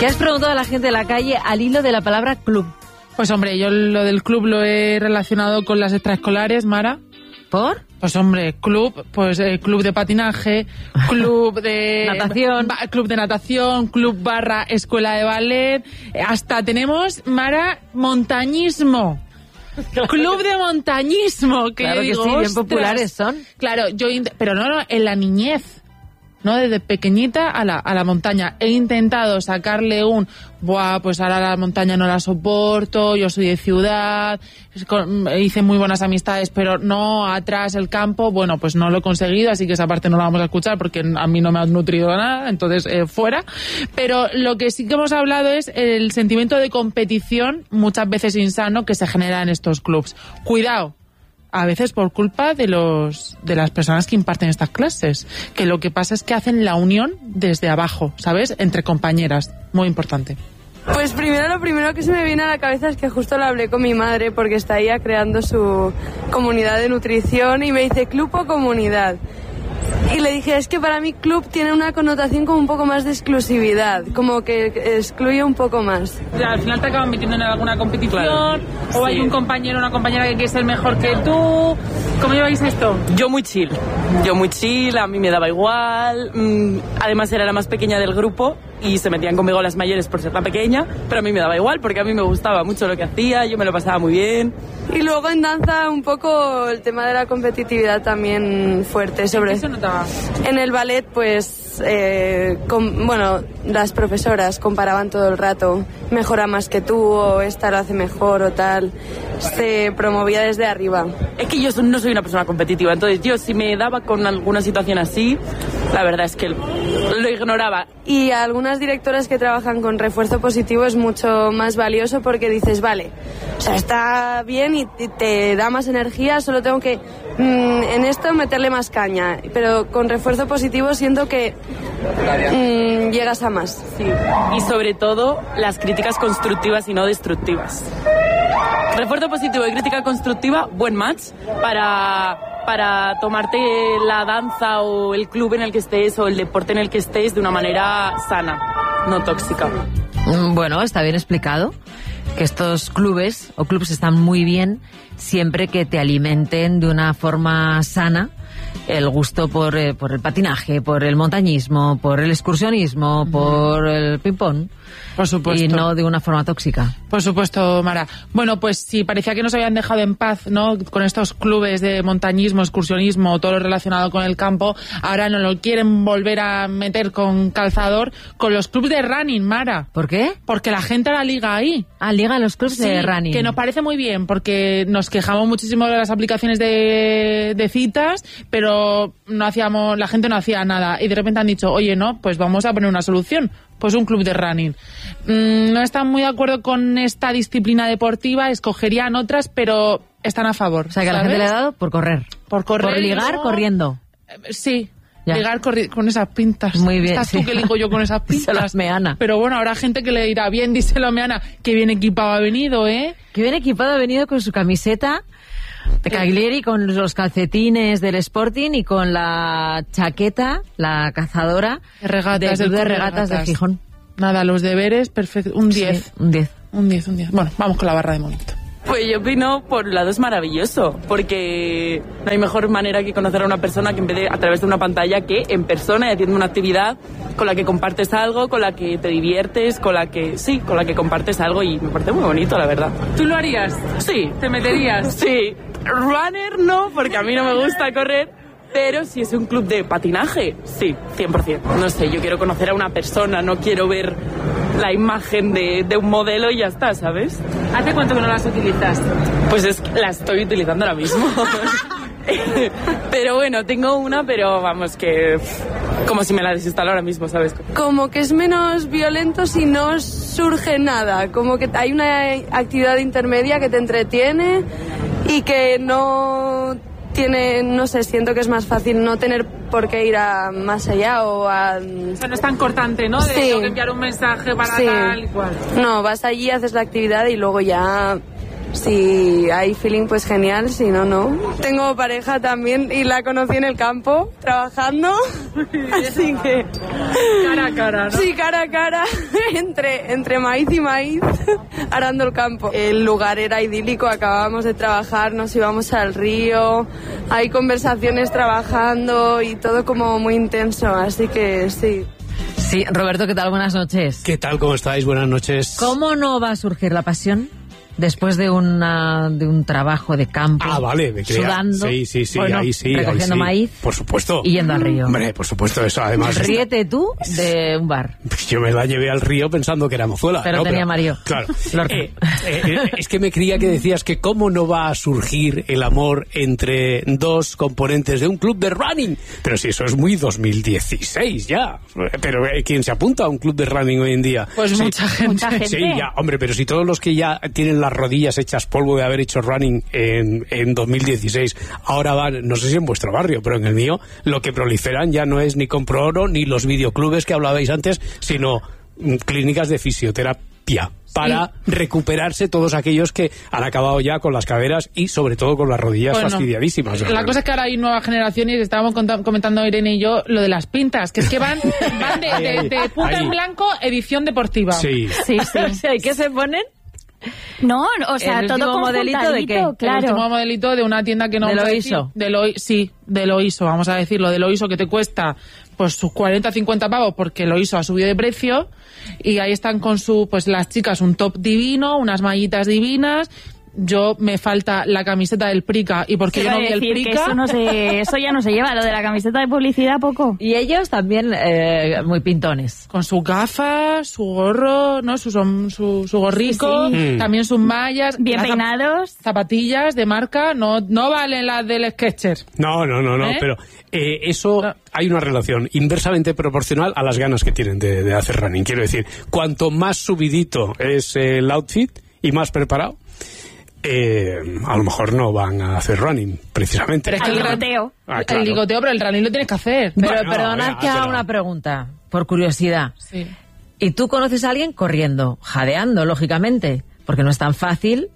¿Qué has preguntado a la gente de la calle al hilo de la palabra club? Pues hombre, yo lo del club lo he relacionado con las extraescolares, Mara. ¿Por? Pues hombre, club, pues club de patinaje, club de natación, club de natación, club barra escuela de ballet, hasta tenemos, Mara, montañismo. Claro. Club de montañismo, que claro digo, que sí, bien populares son. Claro, pero no, en la niñez. ¿No? Desde pequeñita a la montaña. He intentado sacarle pues ahora la montaña no la soporto, yo soy de ciudad, hice muy buenas amistades, pero no atrás el campo. Bueno, pues no lo he conseguido, así que esa parte no la vamos a escuchar porque a mí no me ha nutrido nada, entonces fuera. Pero lo que sí que hemos hablado es el sentimiento de competición, muchas veces insano, que se genera en estos clubs. Cuidado. A veces por culpa de las personas que imparten estas clases, que lo que pasa es que hacen la unión desde abajo, ¿sabes? Entre compañeras, muy importante. Pues lo primero que se me viene a la cabeza es que justo lo hablé con mi madre porque está ella creando su comunidad de nutrición y me dice club o comunidad. Y le dije, es que para mí club tiene una connotación como un poco más de exclusividad, como que excluye un poco más. Al final te acaban metiendo en alguna competición, claro. O hay un compañero o una compañera que quiere ser mejor que tú. ¿Cómo lleváis esto? Yo muy chill, a mí me daba igual. Además era la más pequeña del grupo y se metían conmigo las mayores por ser tan pequeña, pero a mí me daba igual porque a mí me gustaba mucho lo que hacía, yo me lo pasaba muy bien. Y luego en danza un poco el tema de la competitividad también fuerte. ¿Qué se notaba? En el ballet pues, las profesoras comparaban todo el rato, mejora más que tú o esta lo hace mejor o tal, se promovía desde arriba. Es que yo no soy una persona competitiva, entonces yo si me daba con alguna situación así, la verdad es que lo ignoraba. Y a algunas directoras que trabajan con refuerzo positivo es mucho más valioso porque dices, vale, o sea, está bien y te da más energía, solo tengo que en esto meterle más caña, pero con refuerzo positivo siento que llegas a más. Sí. Y sobre todo las críticas constructivas y no destructivas. Refuerzo positivo y crítica constructiva, buen match para tomarte la danza o el club en el que estés o el deporte en el que estés de una manera sana, no tóxica. Bueno, está bien explicado que estos clubes o clubs están muy bien siempre que te alimenten de una forma sana el gusto por el patinaje, por el montañismo, por el excursionismo, por el ping-pong. Por supuesto. Y no de una forma tóxica. Por supuesto, Mara. Bueno, pues sí, parecía que nos habían dejado en paz, ¿no? Con estos clubes de montañismo, excursionismo, todo lo relacionado con el campo. Ahora nos lo quieren volver a meter con calzador con los clubes de running, Mara. ¿Por qué? Porque la gente la liga ahí. Ah, liga los clubes de running. Que nos parece muy bien, porque nos quejamos muchísimo de las aplicaciones de citas, pero la gente no hacía nada. Y de repente han dicho, oye, no, pues vamos a poner una solución. Pues un club de running. No están muy de acuerdo con esta disciplina deportiva, escogerían otras, pero están a favor. O sea, que ¿sabes? La gente le ha dado por correr. Por ligar, corriendo. Sí. Ya. Ligar con esas pintas. Muy bien. Estás tú que ligo yo con esas pintas. Díselo, Ana. Pero bueno, habrá gente que le dirá, bien, díselo, Ana, que bien equipado ha venido, ¿eh? Que bien equipado ha venido con su camiseta de Cagliari, con los calcetines del Sporting y con la chaqueta, la cazadora de regatas de Gijón. Nada, los deberes, perfecto. Un 10. Sí, un 10. Un 10. Bueno, vamos con la barra de momento. Pues yo opino, por un lado es maravilloso, porque no hay mejor manera que conocer a una persona que en vez de a través de una pantalla que en persona y haciendo una actividad con la que compartes algo, con la que te diviertes, con la que compartes algo y me parece muy bonito, la verdad. ¿Tú lo harías? Sí. ¿Te meterías? Sí. Runner no, porque a mí no me gusta correr, pero si es un club de patinaje, sí, 100%. No sé, yo quiero conocer a una persona, no quiero ver la imagen de un modelo y ya está, ¿sabes? ¿Hace cuánto que no las utilizas? Pues la estoy utilizando ahora mismo. Pero bueno, tengo una, pero vamos, que como si me la desinstalo ahora mismo, ¿sabes? Como que es menos violento si no surge nada, como que hay una actividad intermedia que te entretiene y que no tiene, no sé, siento que es más fácil no tener por qué ir a más allá o a... O sea, no es tan cortante, ¿no? De sí. tengo que enviar un mensaje para sí. tal y cual. No, vas allí, haces la actividad y luego ya... Si hay feeling, pues genial, si no, no. Tengo pareja también y la conocí en el campo, trabajando, así que... Cara a cara, ¿no? Sí, cara a cara. entre maíz y maíz arando el campo. El lugar era idílico, acabábamos de trabajar, nos íbamos al río, hay conversaciones trabajando y todo como muy intenso, así que sí. Sí, Roberto, ¿qué tal? Buenas noches. ¿Qué tal? ¿Cómo estáis? Buenas noches. ¿Cómo no va a surgir la pasión después de un trabajo de campo? Ah, vale, me creía. Sudando. Sí, bueno, ahí sí. recogiendo maíz. Por supuesto. Y yendo al río. Hombre, por supuesto, eso además. Ríete tú de un bar. Yo me la llevé al río pensando que era mozuela. Pero tenía Mario. Claro. Es que me creía que decías que cómo no va a surgir el amor entre dos componentes de un club de running. Pero si eso es muy 2016 ya. Pero ¿quién se apunta a un club de running hoy en día? Pues sí. mucha gente. Sí, ya, hombre, pero si todos los que ya tienen las rodillas hechas polvo de haber hecho running en 2016 ahora van, no sé si en vuestro barrio, pero en el mío, lo que proliferan ya no es ni Compro Oro ni los videoclubes que hablabais antes, sino clínicas de fisioterapia para recuperarse todos aquellos que han acabado ya con las caderas y sobre todo con las rodillas fastidiadísimas. La cosa es que ahora hay nuevas generaciones y estábamos comentando Irene y yo lo de las pintas, que es que van de punta en blanco edición deportiva. Sí. ¿Y qué se ponen? No, o sea, ¿El todo último con modelito de qué? Claro. El último modelito de una tienda que no ¿De vamos a Loiso? decir. Sí, de Loiso, vamos a decirlo, de Loiso, que te cuesta pues sus 40 o 50 pavos porque Loiso ha subido de precio, y ahí están con pues las chicas un top divino, unas mallitas divinas. Yo me falta la camiseta del Prica, y porque yo no vi el Prica. Eso ya no se lleva, lo de la camiseta de publicidad poco. Y ellos también muy pintones. Con sus gafas, su gorro, ¿no? Su gorrico, Sí. también sus mallas. Bien peinados. Zapatillas de marca, no valen las del Skechers. No, pero eso hay una relación inversamente proporcional a las ganas que tienen de hacer running. Quiero decir, cuanto más subidito es el outfit y más preparado, a lo mejor no van a hacer running, precisamente. Pero es que El ligoteo. Claro. El ligoteo, pero el running lo tienes que hacer. Pero Bueno, perdonad venga, que haga pero- una pregunta, por curiosidad. Sí. ¿Y tú conoces a alguien corriendo, jadeando, lógicamente? Porque no es tan fácil.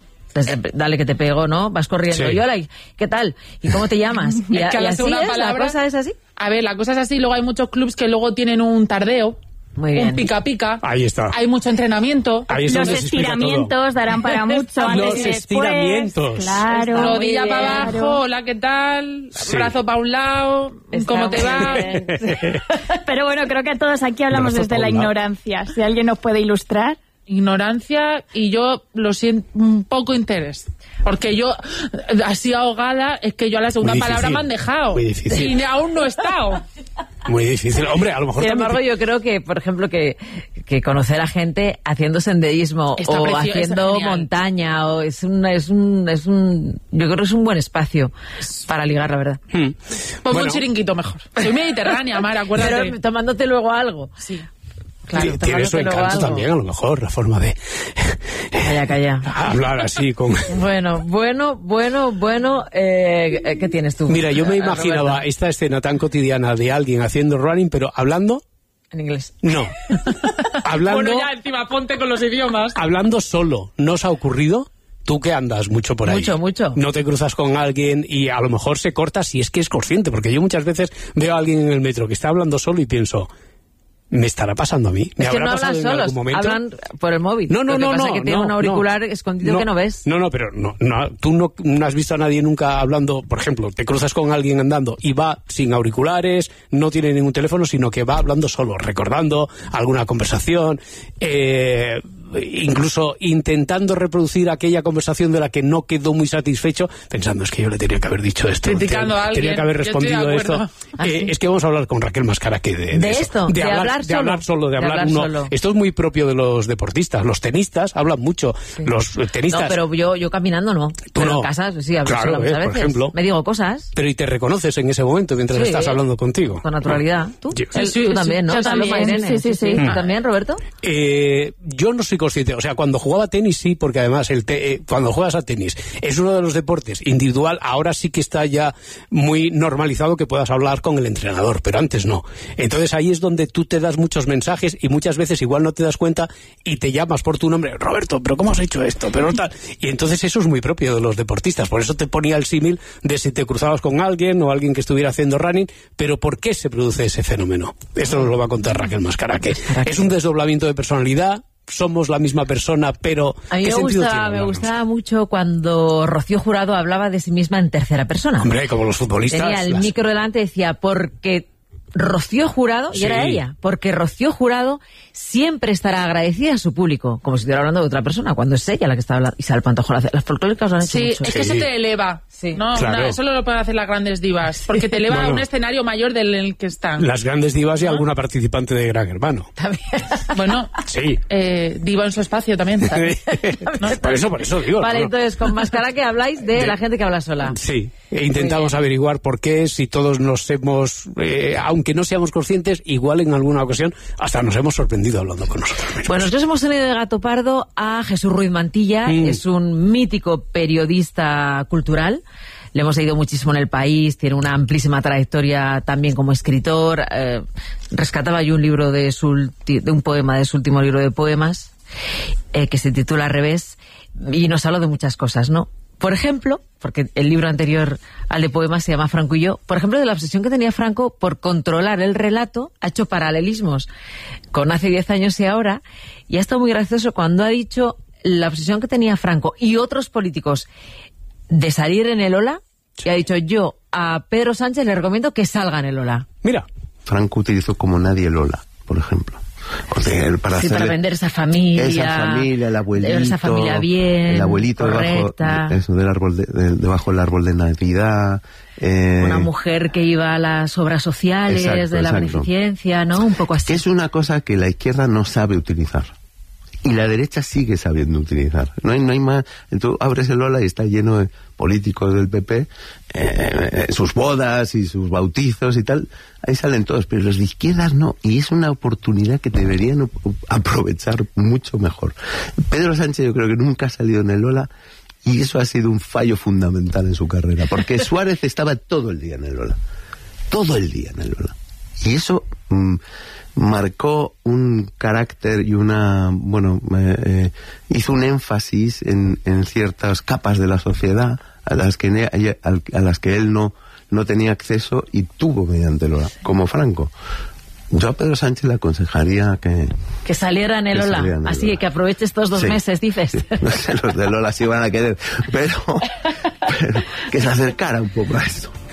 Dale que te pego, ¿no? Vas corriendo. Sí. Y hola, ¿qué tal? ¿Y cómo te llamas? Y, Es que a la así segunda es, palabra- la cosa es así. A ver, la cosa es así, luego hay muchos clubs que luego tienen un tardeo, Muy bien. un pica-pica. Ahí está. Hay mucho entrenamiento. Ahí es Los donde se explica todo. estiramientos darán para mucho antes Los y después. estiramientos. Claro. Rodilla muy para bien. abajo, Claro. hola, ¿qué tal? Sí. Brazo para un lado, Está ¿cómo te muy va? bien. Pero bueno, creo que todos aquí hablamos Brazo desde pa' la un lado. ignorancia. Si alguien nos puede ilustrar. Ignorancia, y yo lo siento, un poco interés. Porque yo, así ahogada, es que yo a la segunda Muy palabra difícil. me han dejado. Muy difícil. Y aún no he estado. Muy difícil. Hombre, a lo mejor Sin también embargo, yo creo que, por ejemplo, que conocer a gente haciendo senderismo Está o precioso, haciendo es genial. montaña, o yo creo que es un buen espacio para ligar, la verdad. Ponme Bueno. un chiringuito mejor. Soy mediterránea, Mar, acuérdate. Pero tomándote luego algo. Sí. Claro, tiene su tomándote luego encanto algo. también, a lo mejor, la forma de Calla. hablar así con... Bueno, ¿qué tienes tú? Mira, yo me Roberto? imaginaba esta escena tan cotidiana de alguien haciendo running, pero hablando, En inglés. no. Hablando, Bueno, ya encima ponte con los idiomas. hablando solo. ¿No os ha ocurrido? Tú que andas mucho por ahí. Mucho. No te cruzas con alguien y a lo mejor se corta si es que es consciente, porque yo muchas veces veo a alguien en el metro que está hablando solo y pienso, ¿me estará pasando a mí? ¿Me Es que habrá no pasado hablan en solos, algún momento? hablan por el móvil. No, Lo que pasa es que tiene un auricular escondido que no ves. No, pero tú no has visto a nadie nunca hablando, por ejemplo, te cruzas con alguien andando y va sin auriculares, no tiene ningún teléfono, sino que va hablando solo, recordando alguna conversación, incluso intentando reproducir aquella conversación de la que no quedó muy satisfecho, pensando, es que yo le tenía que haber dicho esto. Criticando a alguien. Tenía que haber Yo estoy de respondido esto. acuerdo. ¿Ah, sí? Es que vamos a hablar con Raquel Mascara que ¿De eso. esto? ¿De hablar de hablar solo? solo, de De hablar hablar uno. solo. Esto es muy propio de los deportistas. Los tenistas hablan mucho. Los tenistas... No, pero yo caminando no. Pero no. en casa sí hablo Claro, sola muchas por veces. ejemplo. Me digo cosas Pero y te reconoces en ese momento mientras Sí. estás hablando contigo. con naturalidad. ¿Tú? Yo- Tú también, ¿no? Yo Paloma, también, Irene. sí. ¿Tú también, Roberto? Yo no soy consciente. O sea, cuando jugaba tenis sí, porque además cuando juegas a tenis es uno de los deportes individual, ahora sí que está ya muy normalizado que puedas hablar con el entrenador, pero antes no. Entonces ahí es donde tú te das muchos mensajes y muchas veces igual no te das cuenta y te llamas por tu nombre, Roberto, pero ¿cómo has hecho esto? Pero tal. Y entonces eso es muy propio de los deportistas. Por eso te ponía el símil de si te cruzabas con alguien o alguien que estuviera haciendo running, pero ¿por qué se produce ese fenómeno? Esto nos lo va a contar Raquel Mascara, que es un desdoblamiento de personalidad. Somos la misma persona, pero a mí me gustaba mucho cuando Rocío Jurado hablaba de sí misma en tercera persona. Hombre, como los futbolistas. Tenía el micro delante y decía, porque Rocío Jurado, y era ella, porque Rocío Jurado siempre estará agradecida a su público, como si estuviera hablando de otra persona, cuando es ella la que está hablando. Isabel Pantoja, las folclóricas lo han hecho mucho. Es que eso te eleva. Sí. No, claro. Eso lo pueden hacer las grandes divas, porque te eleva a un escenario mayor del en el que están. Las grandes divas y alguna participante de Gran Hermano. También. Bueno, sí. Diva en su espacio también. ¿No? Por eso digo. Vale, entonces, con Mascara que habláis de la gente que habla sola. Sí. Intentamos averiguar por qué, si todos nos hemos, aunque no seamos conscientes, igual en alguna ocasión hasta nos hemos sorprendido hablando con nosotros mismos. Bueno, nosotros hemos tenido de gato pardo a Jesús Ruiz Mantilla, es un mítico periodista cultural. Le hemos leído muchísimo en El País, tiene una amplísima trayectoria también como escritor. Rescataba yo un libro de un poema de su último libro de poemas, que se titula Al revés, y nos habló de muchas cosas, ¿no? Por ejemplo, porque el libro anterior al de poemas se llama Franco y yo, por ejemplo, de la obsesión que tenía Franco por controlar el relato, ha hecho paralelismos con hace 10 años y ahora, y ha estado muy gracioso cuando ha dicho la obsesión que tenía Franco y otros políticos de salir en el Ola, y ha dicho, yo a Pedro Sánchez le recomiendo que salga en el Ola. Mira. Franco utilizó como nadie el Ola, por ejemplo. Para vender esa familia, el abuelito, esa familia bien, el abuelito debajo del árbol de Navidad, una mujer que iba a las obras sociales de la beneficencia, ¿no? Un poco así. Que es una cosa que la izquierda no sabe utilizar y la derecha sigue sabiendo utilizar. No hay más. Tú abres el Ola y está lleno de políticos del PP, sus bodas y sus bautizos y tal, ahí salen todos, pero los de izquierdas no, y es una oportunidad que deberían aprovechar mucho mejor. Pedro Sánchez yo creo que nunca ha salido en el Ola, y eso ha sido un fallo fundamental en su carrera, porque Suárez estaba todo el día en el Ola, y eso marcó un carácter y hizo un énfasis en ciertas capas de la sociedad a las que él no tenía acceso y tuvo mediante el Ola, como Franco. Yo a Pedro Sánchez le aconsejaría que saliera en el Ola, así que aproveche estos 2 meses, dices. Sí. No sé, los del Ola sí van a querer, pero que se acercara un poco a esto.